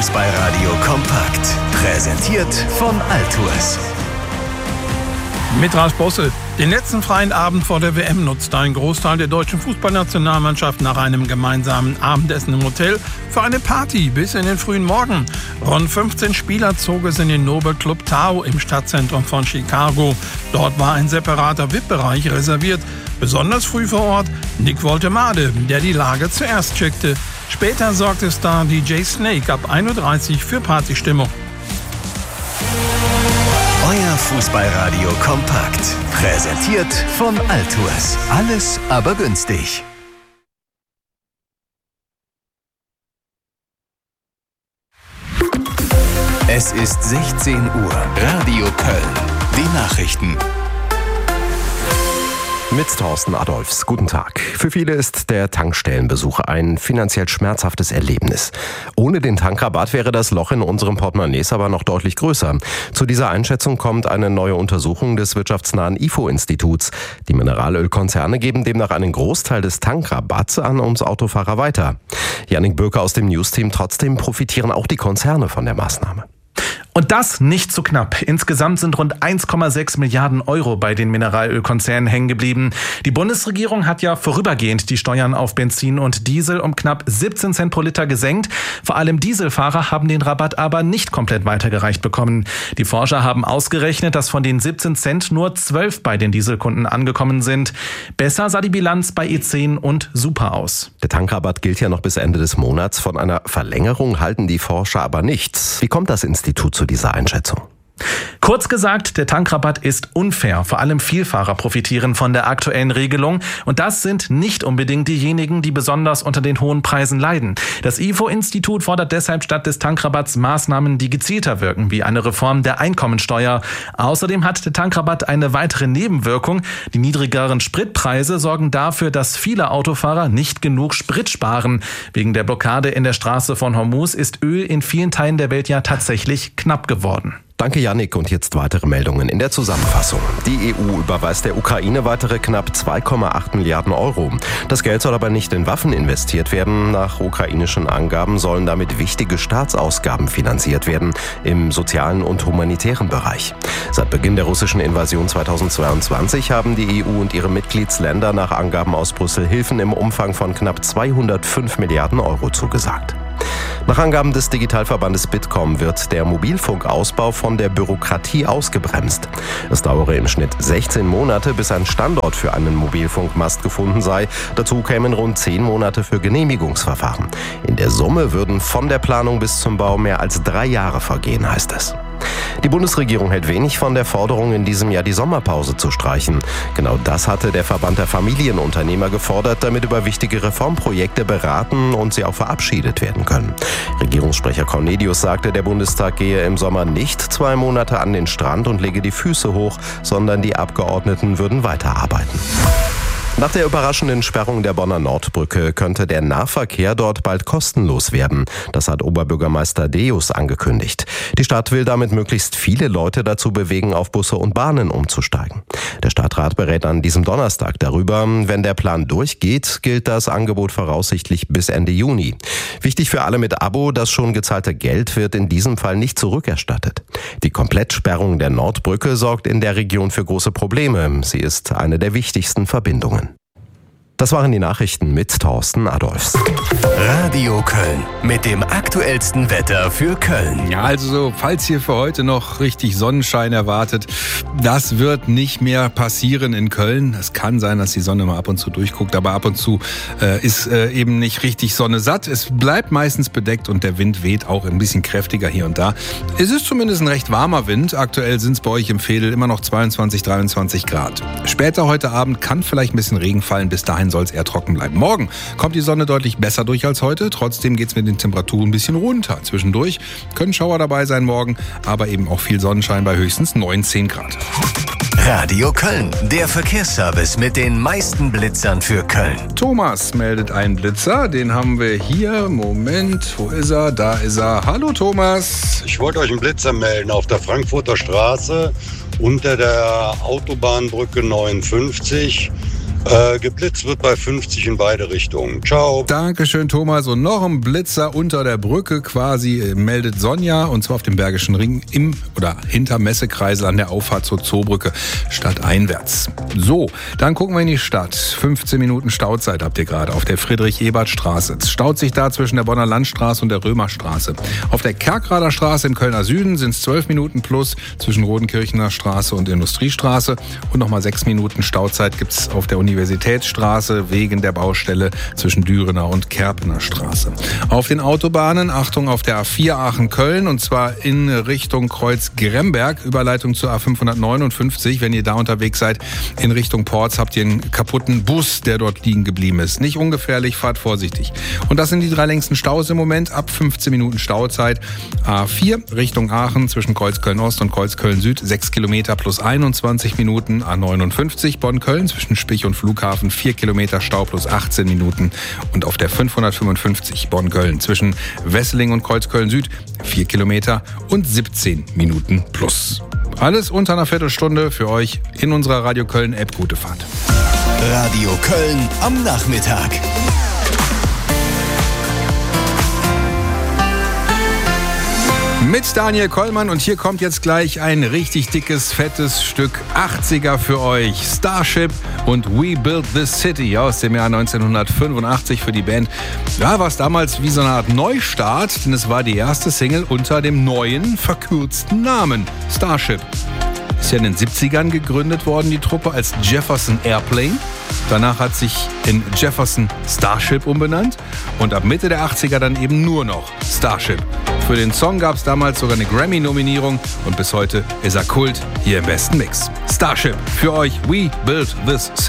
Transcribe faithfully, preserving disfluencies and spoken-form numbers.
Fußballradio kompakt. Präsentiert von Altours. Mit Ralf Bosse. Den letzten freien Abend vor der W M nutzte ein Großteil der deutschen Fußballnationalmannschaft nach einem gemeinsamen Abendessen im Hotel für eine Party bis in den frühen Morgen. Rund fünfzehn Spieler zog es in den Nobelclub Tao im Stadtzentrum von Chicago. Dort war ein separater V I P-Bereich reserviert. Besonders früh vor Ort Nick Woltemade, der die Lage zuerst checkte. Später sorgte Star D J Snake ab ein Uhr dreißig für Partystimmung. Euer Fußballradio kompakt. Präsentiert von Altours. Alles aber günstig. Es ist sechzehn Uhr. Radio Köln. Die Nachrichten. Mit Thorsten Adolfs. Guten Tag. Für viele ist der Tankstellenbesuch ein finanziell schmerzhaftes Erlebnis. Ohne den Tankrabatt wäre das Loch in unserem Portemonnaies aber noch deutlich größer. Zu dieser Einschätzung kommt eine neue Untersuchung des wirtschaftsnahen I F O-Instituts. Die Mineralölkonzerne geben demnach einen Großteil des Tankrabatts an uns Autofahrer weiter. Jannik Böker aus dem Newsteam. Trotzdem profitieren auch die Konzerne von der Maßnahme. Und das nicht zu knapp. Insgesamt sind rund eins Komma sechs Milliarden Euro bei den Mineralölkonzernen hängen geblieben. Die Bundesregierung hat ja vorübergehend die Steuern auf Benzin und Diesel um knapp siebzehn Cent pro Liter gesenkt. Vor allem Dieselfahrer haben den Rabatt aber nicht komplett weitergereicht bekommen. Die Forscher haben ausgerechnet, dass von den siebzehn Cent nur zwölf bei den Dieselkunden angekommen sind. Besser sah die Bilanz bei E zehn und Super aus. Der Tankrabatt gilt ja noch bis Ende des Monats. Von einer Verlängerung halten die Forscher aber nichts. Wie kommt das Institut zu dieser Einschätzung? Kurz gesagt, der Tankrabatt ist unfair. Vor allem Vielfahrer profitieren von der aktuellen Regelung. Und das sind nicht unbedingt diejenigen, die besonders unter den hohen Preisen leiden. Das I F O-Institut fordert deshalb statt des Tankrabatts Maßnahmen, die gezielter wirken, wie eine Reform der Einkommensteuer. Außerdem hat der Tankrabatt eine weitere Nebenwirkung. Die niedrigeren Spritpreise sorgen dafür, dass viele Autofahrer nicht genug Sprit sparen. Wegen der Blockade in der Straße von Hormuz ist Öl in vielen Teilen der Welt ja tatsächlich knapp geworden. Danke, Jannik. Und jetzt weitere Meldungen in der Zusammenfassung. Die E U überweist der Ukraine weitere knapp zwei Komma acht Milliarden Euro. Das Geld soll aber nicht in Waffen investiert werden. Nach ukrainischen Angaben sollen damit wichtige Staatsausgaben finanziert werden im sozialen und humanitären Bereich. Seit Beginn der russischen Invasion zweitausendzweiundzwanzig haben die E U und ihre Mitgliedsländer nach Angaben aus Brüssel Hilfen im Umfang von knapp zweihundertfünf Milliarden Euro zugesagt. Nach Angaben des Digitalverbandes Bitkom wird der Mobilfunkausbau von der Bürokratie ausgebremst. Es dauere im Schnitt sechzehn Monate, bis ein Standort für einen Mobilfunkmast gefunden sei. Dazu kämen rund zehn Monate für Genehmigungsverfahren. In der Summe würden von der Planung bis zum Bau mehr als drei Jahre vergehen, heißt es. Die Bundesregierung hält wenig von der Forderung, in diesem Jahr die Sommerpause zu streichen. Genau das hatte der Verband der Familienunternehmer gefordert, damit über wichtige Reformprojekte beraten und sie auch verabschiedet werden können. Regierungssprecher Cornelius sagte, der Bundestag gehe im Sommer nicht zwei Monate an den Strand und lege die Füße hoch, sondern die Abgeordneten würden weiterarbeiten. Nach der überraschenden Sperrung der Bonner Nordbrücke könnte der Nahverkehr dort bald kostenlos werden. Das hat Oberbürgermeister Deus angekündigt. Die Stadt will damit möglichst viele Leute dazu bewegen, auf Busse und Bahnen umzusteigen. Der Stadtrat berät an diesem Donnerstag darüber. Wenn der Plan durchgeht, gilt das Angebot voraussichtlich bis Ende Juni. Wichtig für alle mit Abo, das schon gezahlte Geld wird in diesem Fall nicht zurückerstattet. Die Komplettsperrung der Nordbrücke sorgt in der Region für große Probleme. Sie ist eine der wichtigsten Verbindungen. Das waren die Nachrichten mit Thorsten Adolfs. Radio Köln mit dem aktuellsten Wetter für Köln. Ja, also falls ihr für heute noch richtig Sonnenschein erwartet, das wird nicht mehr passieren in Köln. Es kann sein, dass die Sonne mal ab und zu durchguckt, aber ab und zu äh, ist äh, eben nicht richtig Sonne satt. Es bleibt meistens bedeckt und der Wind weht auch ein bisschen kräftiger hier und da. Es ist zumindest ein recht warmer Wind. Aktuell sind es bei euch im Veedel immer noch zweiundzwanzig, dreiundzwanzig Grad. Später heute Abend kann vielleicht ein bisschen Regen fallen. Bis dahin soll es eher trocken bleiben. Morgen kommt die Sonne deutlich besser durch als heute. Trotzdem geht es mit den Temperaturen ein bisschen runter. Zwischendurch können Schauer dabei sein morgen, aber eben auch viel Sonnenschein bei höchstens neunzehn Grad. Radio Köln, der Verkehrsservice mit den meisten Blitzern für Köln. Thomas meldet einen Blitzer, den haben wir hier. Moment, wo ist er? Da ist er. Hallo Thomas. Ich wollte euch einen Blitzer melden auf der Frankfurter Straße unter der Autobahnbrücke neunundfünfzig. Äh, geblitzt wird bei fünfzig in beide Richtungen. Ciao. Dankeschön, Thomas. Und noch ein Blitzer unter der Brücke quasi äh, meldet Sonja, und zwar auf dem Bergischen Ring im oder hinter Messekreisel an der Auffahrt zur Zoobrücke stadteinwärts. So, dann gucken wir in die Stadt. fünfzehn Minuten Stauzeit habt ihr gerade auf der Friedrich-Ebert-Straße. Es staut sich da zwischen der Bonner Landstraße und der Römerstraße. Auf der Kerkrader Straße im Kölner Süden sind es zwölf Minuten plus zwischen Rodenkirchener Straße und Industriestraße. Und nochmal sechs Minuten Stauzeit gibt es auf der Universitätsstraße wegen der Baustelle zwischen Dürener und Kerpener Straße. Auf den Autobahnen, Achtung, auf der A vier Aachen-Köln, und zwar in Richtung Kreuz-Gremberg, Überleitung zur A fünfhundertneunundfünfzig. Wenn ihr da unterwegs seid, in Richtung Porz, habt ihr einen kaputten Bus, der dort liegen geblieben ist. Nicht ungefährlich, fahrt vorsichtig. Und das sind die drei längsten Staus im Moment, ab fünfzehn Minuten Stauzeit. A vier Richtung Aachen zwischen Kreuzköln-Ost und Kreuzköln-Süd, sechs Kilometer plus einundzwanzig Minuten. A neunundfünfzig Bonn-Köln zwischen Spich und Flughafen, vier Kilometer Stau plus achtzehn Minuten. Und auf der fünfhundertfünfundfünfzig Bonn-Köln zwischen Wesseling und Kreuzköln-Süd, vier Kilometer und siebzehn Minuten plus. Alles unter einer Viertelstunde für euch in unserer Radio Köln-App. Gute Fahrt. Radio Köln am Nachmittag. Mit Daniel Kollmann, und hier kommt jetzt gleich ein richtig dickes, fettes Stück achtziger für euch. Starship und We Built This City aus dem Jahr neunzehnhundertfünfundachtzig für die Band. Ja, war es damals wie so eine Art Neustart, denn es war die erste Single unter dem neuen, verkürzten Namen Starship. Ist ja in den siebzigern gegründet worden, die Truppe, als Jefferson Airplane. Danach hat sich in Jefferson Starship umbenannt und ab Mitte der achtziger dann eben nur noch Starship. Für den Song gab es damals sogar eine Grammy-Nominierung und bis heute ist er Kult hier im besten Mix. Starship für euch, We Built This City.